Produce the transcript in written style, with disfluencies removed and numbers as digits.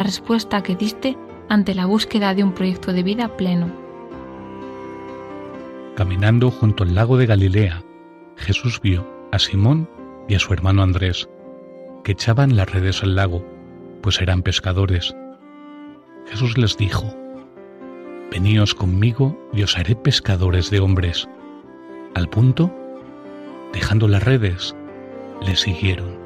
respuesta que diste ante la búsqueda de un proyecto de vida pleno. Caminando junto al lago de Galilea, Jesús vio a Simón y a su hermano Andrés, que echaban las redes al lago, pues eran pescadores. Jesús les dijo: «Veníos conmigo y os haré pescadores de hombres». Al punto, dejando las redes, le siguieron.